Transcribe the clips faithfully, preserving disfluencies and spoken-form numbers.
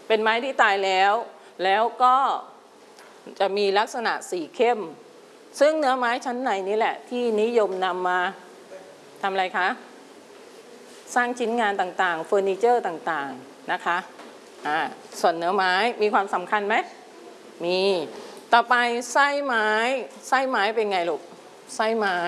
เป็นไม้ที่ตายแล้วแล้วก็จะมีลักษณะสีเข้มซึ่งเนื้อไม้ชั้นในนี้แหละที่นิยมนำมาทำอะไรคะสร้างชิ้นงานต่างๆเฟอร์นิเจอร์ต่างๆนะคะอ่าส่วนเนื้อไม้มีความสำคัญไหมมีต่อไปไส้ไม้ไส้ไม้เป็นไงลูกไส้ไม้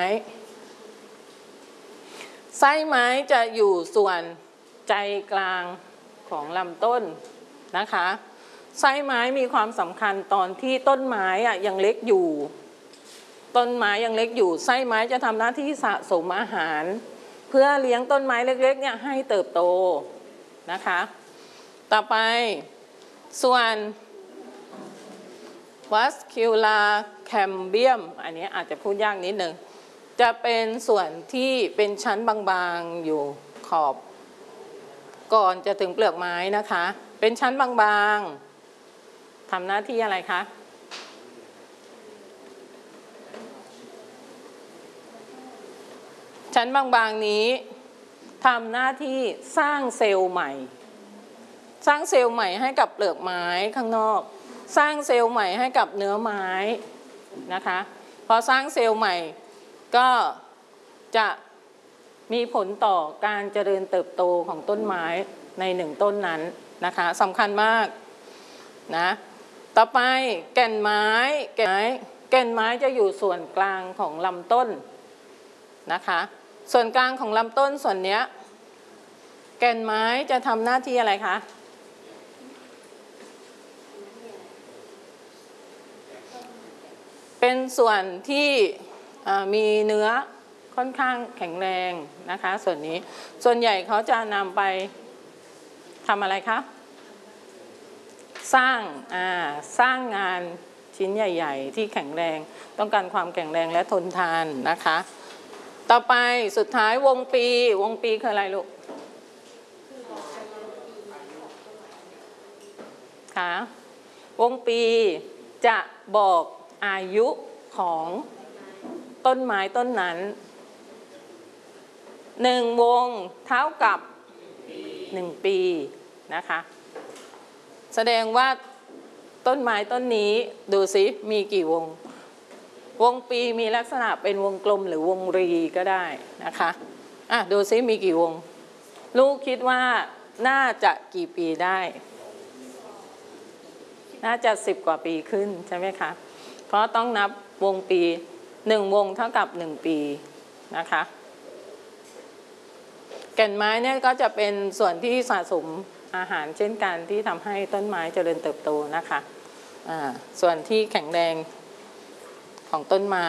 ไส้ไม้จะอยู่ส่วนใจกลางของลำต้นนะคะไส้ไม้มีความสำคัญตอนที่ต้นไม้อะยังเล็กอยู่ต้นไม้ยังเล็กอยู่ไส้ไม้จะทำหน้าที่สะสมอาหารเพื่อเลี้ยงต้นไม้เล็กๆเนี่ยให้เติบโตนะคะต่อไปส่วน vascular cambium อันนี้อาจจะพูดยากนิดนึงจะเป็นส่วนที่เป็นชั้นบางๆอยู่ขอบก่อนจะถึงเปลือกไม้นะคะเป็นชั้นบางๆทำหน้าที่อะไรคะชั้นบางๆนี้ทำหน้าที่สร้างเซลล์ใหม่สร้างเซลล์ใหม่ให้กับเปลือกไม้ข้างนอกสร้างเซลล์ใหม่ให้กับเนื้อไม้นะคะพอสร้างเซลล์ใหม่ก็จะมีผลต่อการเจริญเติบโตของต้นไม้ในหนึ่งต้นนั้นนะคะสำคัญมากนะต่อไปแก่นไม้แก่นไม้แก่นไม้จะอยู่ส่วนกลางของลำต้นนะคะส่วนกลางของลำต้นส่วนนี้แก่นไม้จะทำหน้าที่อะไรคะเป็นส่วนที่มีเนื้อค่อนข้างแข็งแรงนะคะส่วนนี้ส่วนใหญ่เขาจะนำไปทำอะไรคะสร้างอ่าสร้างงานชิ้นใหญ่ๆที่แข็งแรงต้องการความแข็งแรงและทนทานนะคะต่อไปสุดท้ายวงปีวงปีคืออะไรลูกคะวงปีจะบอกอายุของต้นไม้ต้นนั้นหนึ่งวงเท่ากับหนึ่งปีนะคะแสดงว่าต้นไม้ต้นนี้ดูสิมีกี่วงวงปีมีลักษณะเป็นวงกลมหรือวงรีก็ได้นะคะอ่ะดูสิมีกี่วงลูกคิดว่าน่าจะกี่ปีได้น่าจะสิบกว่าปีขึ้นใช่ไหมคะเพราะต้องนับวงปีหนึ่งวงเท่ากับหนึ่งปีนะคะแก่นไม้เนี่ยก็จะเป็นส่วนที่สะสมอาหารเช่นกันที่ทำให้ต้นไม้เจริญเติบโตนะคะอ่าส่วนที่แข็งแรงของต้นไม้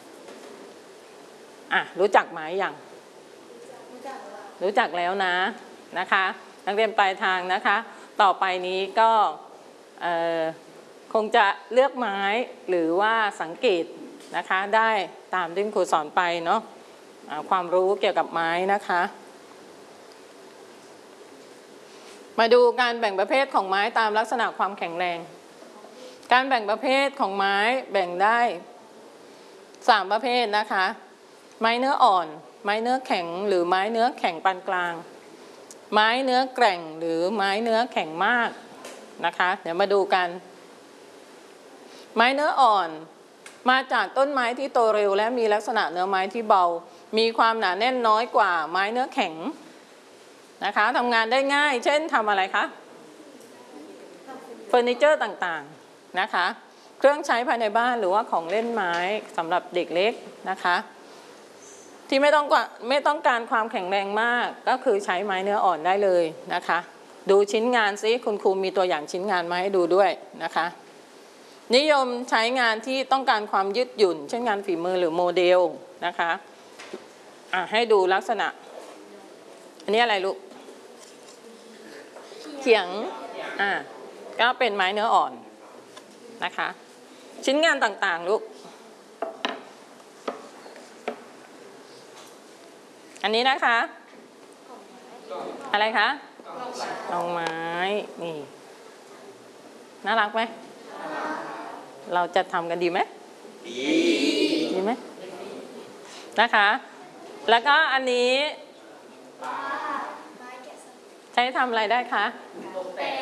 อ่ะรู้จักไม้ยังรู้จักแล้วนะนะคะนักเรียนปลายทางนะคะต่อไปนี้ก็คงจะเลือกไม้หรือว่าสังเกตนะคะได้ตามที่ครูสอนไปเนาะความรู้เกี่ยวกับไม้นะคะมาดูการแบ่งประเภทของไม้ตามลักษณะความแข็งแรงการแบ่งประเภทของไม้แบ่งได้สามประเภทนะคะไม้เนื้ออ่อนไม้เนื้อแข็งหรือไม้เนื้อแข็งปานกลางไม้เนื้อแกร่งหรือไม้เนื้อแข็งมากนะคะเดี๋ยวมาดูกันไม้เนื้ออ่อนมาจากต้นไม้ที่โตเร็วและมีลักษณะเนื้อไม้ที่เบามีความหนาแน่นน้อยกว่าไม้เนื้อแข็งนะคะทำงานได้ง่ายเช่นทำอะไรคะเฟอร์นิเจอร์ต่างๆนะคะเครื่องใช้ภายในบ้านหรือว่าของเล่นไม้สำหรับเด็กเล็กนะคะที่ไม่ต้องไม่ต้องการความแข็งแรงมากก็คือใช้ไม้เนื้ออ่อนได้เลยนะคะดูชิ้นงานซิคุณครูมีตัวอย่างชิ้นงานมาให้ดูด้วยนะคะนิยมใช้งานที่ต้องการความยืดหยุ่นเช่นงานฝีมือหรือโมเดลนะคะอ่ะให้ดูลักษณะอันนี้อะไรลูกเขียงอ่ะก็เป็นไม้เนื้ออ่อนนะคะชิ้นงานต่างๆลูกอันนี้นะคะอะไรคะดอกไม้นี่น่ารักไหมเราจะทำกันดีไหมดีดีไหมนะคะแล้วก็อันนี้ใช้ทำอะไรได้คะตกแต่ง